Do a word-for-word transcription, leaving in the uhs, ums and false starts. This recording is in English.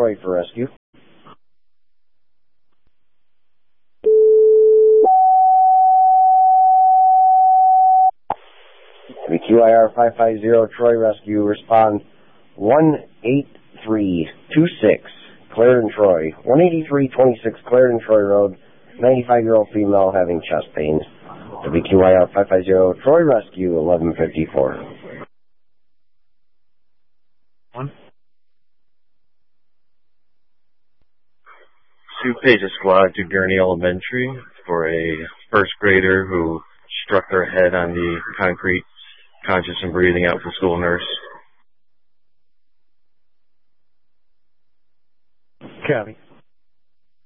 Troy for rescue. W Q I R five five zero Troy Rescue, respond one eight three two six, Clarendon, Troy. one eighty-three twenty-six Clarendon, Troy Road, ninety-five-year-old female having chest pains. W Q I R five five zero Troy Rescue, eleven fifty-four. One. Two Pages Squad to Gurney Elementary for a first grader who struck their head on the concrete, conscious and breathing out for school nurse. County.